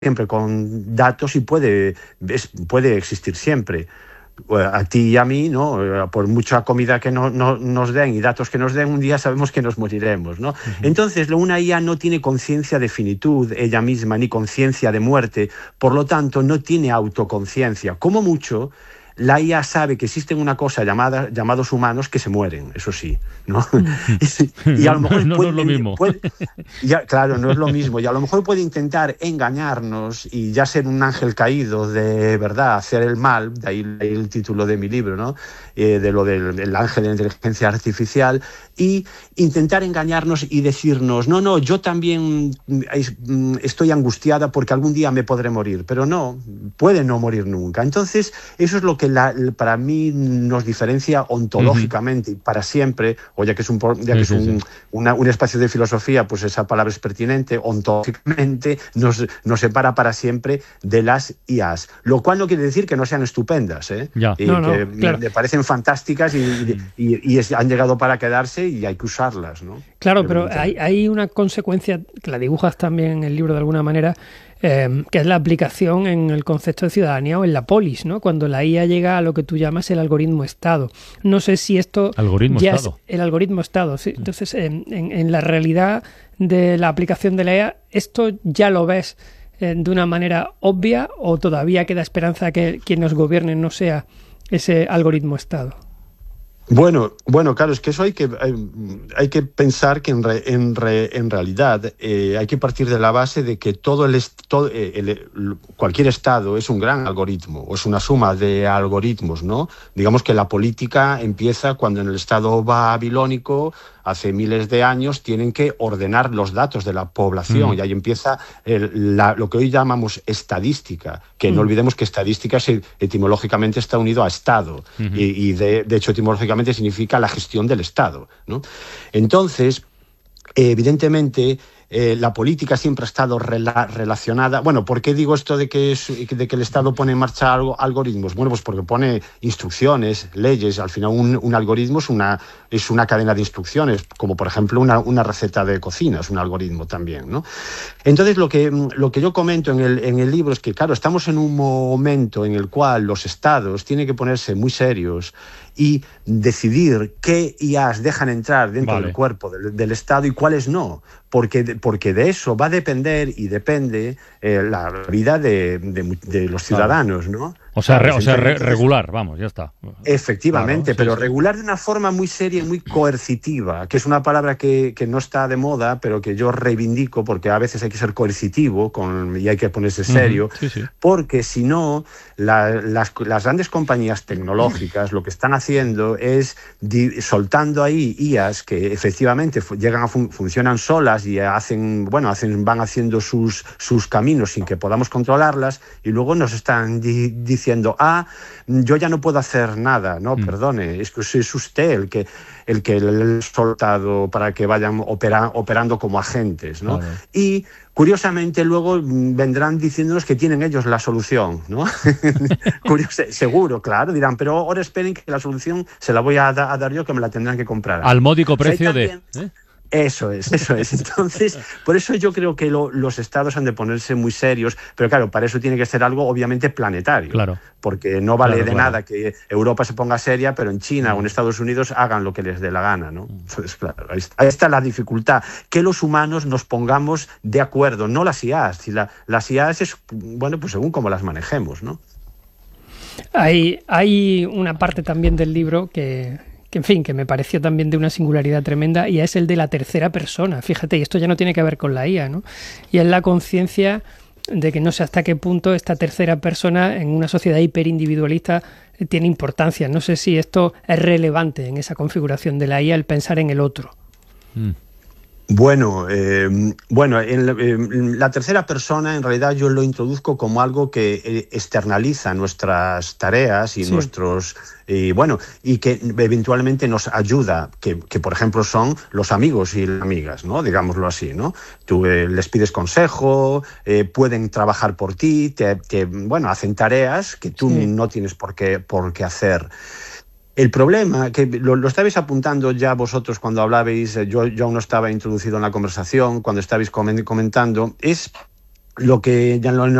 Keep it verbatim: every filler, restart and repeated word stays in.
siempre con datos y puede, es, puede existir siempre. A ti y a mí, ¿no? Por mucha comida que no, no, nos den y datos que nos den, un día sabemos que nos moriremos, ¿no? Uh-huh. Entonces, una I A no tiene conciencia de finitud ella misma, ni conciencia de muerte, por lo tanto, no tiene autoconciencia. Como mucho, la I A sabe que existen una cosa llamada, llamados humanos que se mueren, eso sí, ¿no? y, y a lo mejor no, puede, no es lo mismo. Puede, ya, claro, no es lo mismo. Y a lo mejor puede intentar engañarnos y ya ser un ángel caído de verdad, hacer el mal, de ahí el título de mi libro, ¿no? Eh, de lo del, del ángel de la inteligencia artificial, y intentar engañarnos y decirnos, no, no, yo también estoy angustiada porque algún día me podré morir, pero no, puede no morir nunca. Entonces, eso es lo que la, para mí nos diferencia ontológicamente, uh-huh. para siempre, o ya que es un, ya que sí, es un, sí. una, un espacio de filosofía, pues esa palabra es pertinente, ontológicamente nos, nos separa para siempre de las I As, lo cual no quiere decir que no sean estupendas, ¿eh? Ya. Y no, que no, claro. me parecen fantásticas y, y, y, y es, han llegado para quedarse y hay que usarlas, ¿no? Claro, pero hay, hay una consecuencia que la dibujas también en el libro de alguna manera, eh, que es la aplicación en el concepto de ciudadanía o en la polis, ¿no? Cuando la I A llega a lo que tú llamas el algoritmo Estado. No sé si esto algoritmo ya Estado. es el algoritmo Estado. ¿Sí? Entonces, en, en, en la realidad de la aplicación de la I A, ¿esto ya lo ves eh, de una manera obvia o todavía queda esperanza que quien nos gobierne no sea ese algoritmo Estado? Bueno, bueno, claro, es que eso hay que, hay, hay que pensar que en, re, en, re, en realidad eh, hay que partir de la base de que todo el, todo el, el cualquier Estado es un gran algoritmo, o es una suma de algoritmos, ¿no? Digamos que la política empieza cuando en el Estado babilónico, hace miles de años, tienen que ordenar los datos de la población, mm. y ahí empieza el, la, lo que hoy llamamos estadística, que mm. no olvidemos que estadística se, etimológicamente está unido a Estado, mm-hmm. y, y de, de hecho etimológicamente significa la gestión del Estado, ¿no? Entonces, eh, evidentemente, Eh, la política siempre ha estado rela relacionada. Bueno, ¿por qué digo esto de que, es, de que el Estado pone en marcha algo, algoritmos? Bueno, pues porque pone instrucciones, leyes. Al final un, un algoritmo es una, es una cadena de instrucciones, como por ejemplo una, una receta de cocina, es un algoritmo también, ¿no? Entonces lo que, lo que yo comento en el, en el libro es que, claro, estamos en un momento en el cual los Estados tienen que ponerse muy serios y decidir qué I As dejan entrar dentro vale. del cuerpo del, del Estado y cuáles no, porque, porque de eso va a depender y depende eh, la vida de, de, de los ciudadanos, claro. ¿no? O sea, re, o sea re, regular, vamos, ya está. Efectivamente, claro, sí, pero sí. regular de una forma muy seria y muy coercitiva, que es una palabra que, que no está de moda, pero que yo reivindico, porque a veces hay que ser coercitivo con, y hay que ponerse serio, uh-huh. sí, sí. porque si no, la, las, las grandes compañías tecnológicas lo que están haciendo es di, soltando ahí I As que efectivamente llegan a fun, funcionan solas y hacen, bueno, hacen, van haciendo sus, sus caminos sin que podamos controlarlas, y luego nos están di, diciendo, ah, yo ya no puedo hacer nada, no, mm. perdone, es que es usted el que el que le ha soltado para que vayan opera, operando como agentes, ¿no? Claro. Y curiosamente luego vendrán diciéndonos que tienen ellos la solución, ¿no? Curioso, seguro, claro, dirán, pero ahora esperen que la solución se la voy a, da, a dar yo, que me la tendrán que comprar. Al módico precio o sea, también, de... ¿eh? Eso es, eso es. Entonces, por eso yo creo que lo, los estados han de ponerse muy serios, pero claro, para eso tiene que ser algo obviamente planetario. Claro. Porque no vale claro, de claro. nada que Europa se ponga seria, pero en China mm. o en Estados Unidos hagan lo que les dé la gana, ¿no? Entonces, claro, ahí está, ahí está la dificultad, que los humanos nos pongamos de acuerdo, no las I As. Si la, las I As es, bueno, pues según cómo las manejemos, ¿no? Hay, hay una parte también del libro que... que en fin, que me pareció también de una singularidad tremenda, y es el de la tercera persona. Fíjate, y esto ya no tiene que ver con la I A, ¿no? Y es la conciencia de que no sé hasta qué punto esta tercera persona en una sociedad hiperindividualista tiene importancia. No sé si esto es relevante en esa configuración de la I A, el pensar en el otro. Mm. Bueno, eh, bueno en la, en la tercera persona en realidad yo lo introduzco como algo que externaliza nuestras tareas y sí. nuestros y bueno y que eventualmente nos ayuda, que, que por ejemplo son los amigos y las amigas, ¿no? Digámoslo así, ¿no? Tú eh, les pides consejo, eh, pueden trabajar por ti, te, te, bueno, hacen tareas que tú sí. no tienes por qué, por qué hacer. El problema, que lo, lo estabais apuntando ya vosotros cuando hablabais, yo, yo aún no estaba introducido en la conversación, cuando estabais comentando, es lo que ya en la